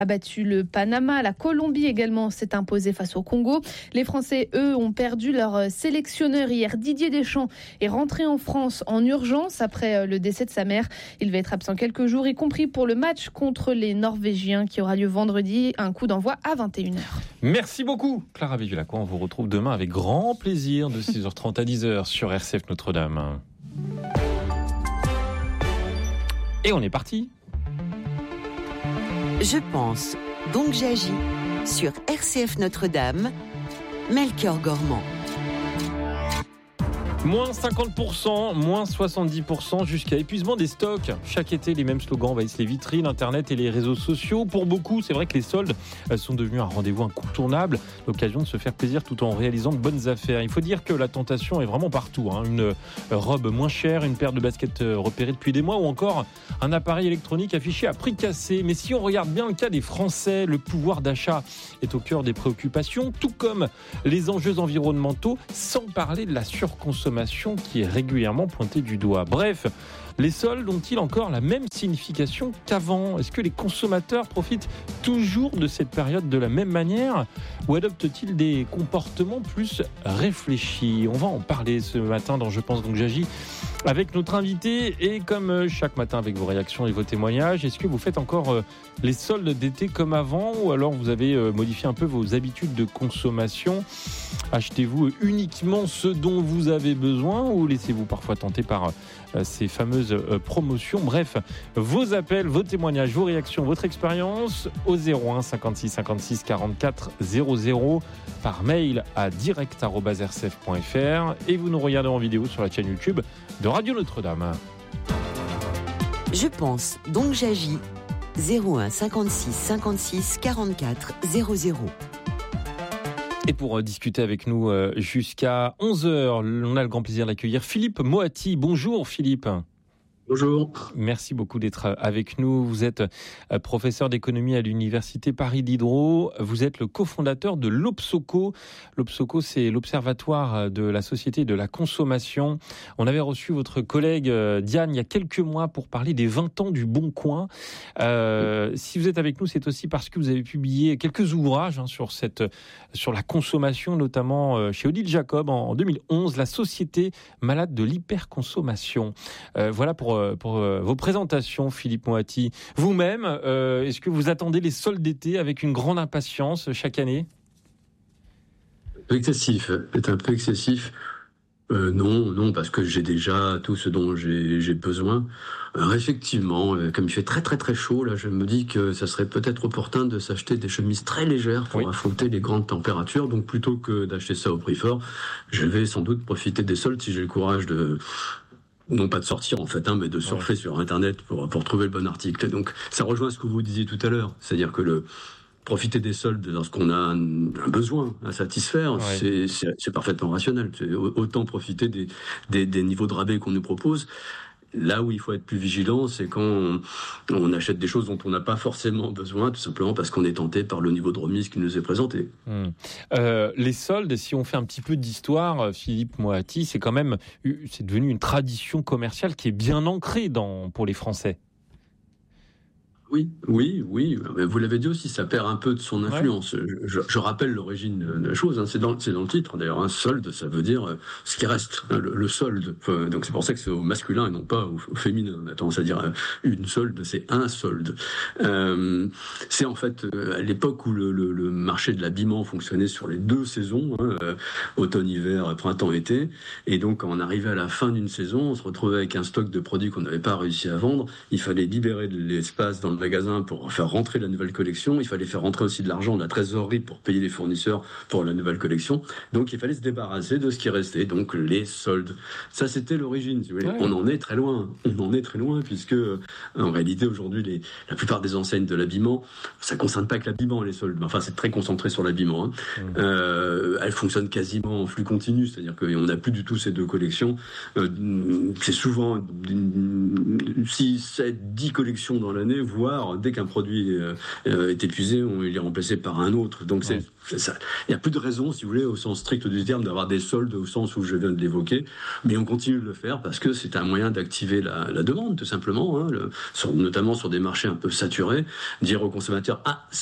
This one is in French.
a battu le Panama. La Colombie également s'est imposée face au Congo. Les Français, eux, ont perdu leur sélectionneur hier. Didier Deschamps est rentré en France en urgence après le décès de sa mère. Il va être absent quelques jours, y compris pour le match contre les Norvégiens qui aura lieu vendredi. Un coup d'envoi à 21h. Merci beaucoup, Clara Bévulacourt. On vous retrouve demain avec grand plaisir de 6h30 à 10h sur RCF Notre-Dame. Et on est parti. Je pense, donc j'agis sur RCF Notre-Dame, Melchior Gormand. Moins 50%, moins 70% jusqu'à épuisement des stocks. Chaque été, les mêmes slogans envahissent les vitrines, Internet et les réseaux sociaux. Pour beaucoup, c'est vrai que les soldes sont devenus un rendez-vous incontournable, l'occasion de se faire plaisir tout en réalisant de bonnes affaires. Il faut dire que la tentation est vraiment partout. Une robe moins chère, une paire de baskets repérées depuis des mois ou encore un appareil électronique affiché à prix cassé. Mais si on regarde bien le cas des Français, le pouvoir d'achat est au cœur des préoccupations, tout comme les enjeux environnementaux, sans parler de la surconsommation qui est régulièrement pointée du doigt. Bref, les soldes ont-ils encore la même signification qu'avant ? Est-ce que les consommateurs profitent toujours de cette période de la même manière ou adoptent-ils des comportements plus réfléchis ? On va en parler ce matin dans Je pense donc j'agis avec notre invité et comme chaque matin avec vos réactions et vos témoignages. Est-ce que vous faites encore les soldes d'été comme avant ou alors vous avez modifié un peu vos habitudes de consommation ? Achetez-vous uniquement ce dont vous avez besoin ou laissez-vous parfois tenter par ces fameuses promotions? Bref, vos appels, vos témoignages, vos réactions, votre expérience au 01 56 56 44 00 par mail à direct@rcf.fr et vous nous regardez en vidéo sur la chaîne YouTube de Radio Notre-Dame. Je pense, donc j'agis. 01 56 56 44 00. Et pour discuter avec nous jusqu'à 11h, on a le grand plaisir d'accueillir Philippe Moati. Bonjour Philippe. Bonjour. Merci beaucoup d'être avec nous. Vous êtes professeur d'économie à l'université Paris Diderot. Vous êtes le cofondateur de l'Obsoco. L'Obsoco, c'est l'Observatoire de la société et de la consommation. On avait reçu votre collègue Diane il y a quelques mois pour parler des 20 ans du Bon Coin. Si vous êtes avec nous, c'est aussi parce que vous avez publié quelques ouvrages sur la consommation, notamment chez Odile Jacob en 2011, La société malade de l'hyperconsommation. Voilà pour vos présentations, Philippe Moati. Vous-même, est-ce que vous attendez les soldes d'été avec une grande impatience chaque année ? C'est un peu excessif. Non, parce que j'ai déjà tout ce dont j'ai besoin. Effectivement, comme il fait très très très chaud, là, je me dis que ça serait peut-être opportun de s'acheter des chemises très légères pour affronter les grandes températures. Donc plutôt que d'acheter ça au prix fort, je vais sans doute profiter des soldes si j'ai le courage non pas de sortir en fait, mais de surfer sur Internet pour trouver le bon article. Donc ça rejoint ce que vous disiez tout à l'heure, c'est-à-dire que profiter des soldes lorsqu'on a un besoin à satisfaire, c'est parfaitement rationnel. C'est autant profiter des niveaux de rabais qu'on nous propose. Là où il faut être plus vigilant, c'est quand on achète des choses dont on n'a pas forcément besoin, tout simplement parce qu'on est tenté par le niveau de remise qui nous est présenté. Les soldes, si on fait un petit peu d'histoire, Philippe Moati, c'est devenu une tradition commerciale qui est bien ancrée pour les Français. Oui. Mais vous l'avez dit aussi, ça perd un peu de son influence. Ouais. Je rappelle l'origine de la chose. C'est dans le titre. D'ailleurs, un solde, ça veut dire ce qui reste, le solde. Donc c'est pour ça que c'est au masculin et non pas au féminin. On a tendance à dire une solde, c'est un solde. C'est en fait à l'époque où le marché de l'habillement fonctionnait sur les 2 saisons, automne-hiver, printemps-été. Et donc quand on arrivait à la fin d'une saison, on se retrouvait avec un stock de produits qu'on n'avait pas réussi à vendre. Il fallait libérer de l'espace dans le magasin pour faire rentrer la nouvelle collection. Il fallait faire rentrer aussi de l'argent, de la trésorerie pour payer les fournisseurs pour la nouvelle collection. Donc il fallait se débarrasser de ce qui restait, donc les soldes. Ça, c'était l'origine, si vous voulez. Ouais. On en est très loin, puisque en réalité aujourd'hui la plupart des enseignes de l'habillement, ça concerne pas que l'habillement, les soldes. Enfin, c'est très concentré sur l'habillement. Elles fonctionnent quasiment en flux continu, c'est-à-dire qu'on n'a plus du tout ces 2 collections. C'est souvent 6, 7, 10 collections dans l'année, voire voir, dès qu'un produit est épuisé, il est remplacé par un autre. Donc il n'y a plus de raison, si vous voulez, au sens strict du terme, d'avoir des soldes au sens où je viens de l'évoquer. Mais on continue de le faire parce que c'est un moyen d'activer la demande, tout simplement, notamment sur des marchés un peu saturés. Dire aux consommateurs,